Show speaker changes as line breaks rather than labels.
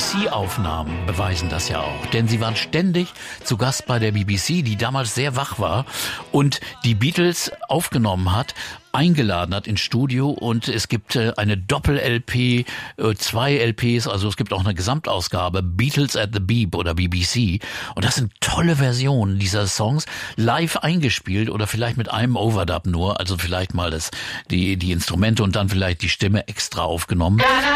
BBC-Aufnahmen beweisen das ja auch. Denn sie waren ständig zu Gast bei der BBC, die damals sehr wach war und die Beatles aufgenommen hat, eingeladen hat ins Studio, und es gibt eine Doppel-LP, 2 LPs, also es gibt auch eine Gesamtausgabe, Beatles at the Beeb oder BBC, und das sind tolle Versionen dieser Songs, live eingespielt oder vielleicht mit einem Overdub nur, also vielleicht mal die Instrumente und dann vielleicht die Stimme extra aufgenommen.